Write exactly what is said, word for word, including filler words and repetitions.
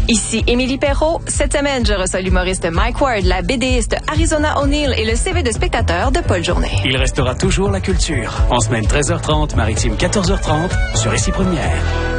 Ici Émilie Perrault. Cette semaine, je reçois l'humoriste Mike Ward, la BDiste Arizona O'Neill et le C V de spectateur de Paul Journet. Il restera toujours la culture. En semaine treize heures trente, maritime quatorze heures trente, sur Ici Première.